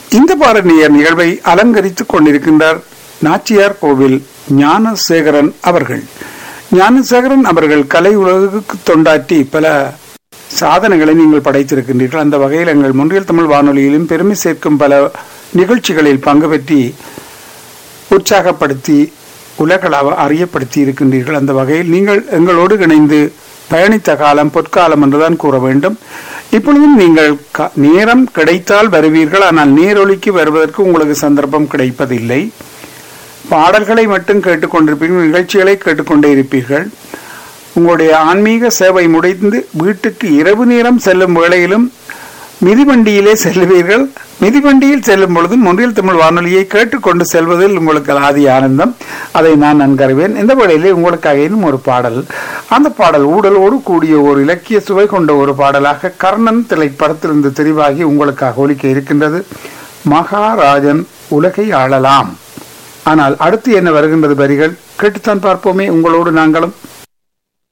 இந்த பாரதியார் நிகழ்வை அலங்கரித்துக் கொண்டிருக்கின்றார் நாச்சியார் கோவில் ஞானசேகரன் அவர்கள். ஞானசேகரன் அவர்கள் கலை உலகுக்கு தொண்டாற்றி பல சாதனைகளை நீங்கள் படைத்திருக்கின்றீர்கள். அந்த வகையில் எங்கள் முன்றியல் தமிழ் வானொலியிலும் பெருமை சேர்க்கும் பல நிகழ்ச்சிகளில் பங்கு பெற்றி உற்சாகப்படுத்தி உலகளாவ அறியப்படுத்தி இருக்கின்றீர்கள். அந்த வகையில் நீங்கள் எங்களோடு இணைந்து பயணித்த காலம் பொற்காலம் என்றுதான் கூற வேண்டும். இப்பொழுதும் நீங்கள் நேரம் கிடைத்தால் வருவீர்கள். ஆனால் நேரொலிக்கு வருவதற்கு உங்களுக்கு சந்தர்ப்பம் கிடைப்பதில்லை. பாடல்களை மட்டும் கேட்டுக்கொண்டிருப்பீர்கள், நிகழ்ச்சிகளை கேட்டுக்கொண்டே இருப்பீர்கள். உங்களுடைய ஆன்மீக சேவை முடிந்து வீட்டுக்கு இரவு நேரம் செல்லும் வேளையிலும் மிதிவண்டியிலே செல்வீர்கள். மிதிவண்டியில் செல்லும் பொழுதும் முன்றில் தமிழ் வானொலியை கேட்டுக்கொண்டு செல்வதில் உங்களுக்கு ஆதி ஆனந்தம். அதை நான் நன்கறிவேன். இந்த வேளையிலே உங்களுக்காக இன்னும் ஒரு பாடல். அந்த பாடல் ஊடலோடு கூடிய ஒரு இலக்கிய சுவை கொண்ட ஒரு பாடலாக கர்ணன் திரைப்படத்திலிருந்து தெரிவாகி உங்களுக்காக ஒலிக்க இருக்கின்றது. மகாராஜன் உலகை ஆளலாம். ஆனால் அடுத்து என்ன வருகின்றது வரிகள் கேட்டுத்தான் பார்ப்போமே உங்களோடு நாங்களும்.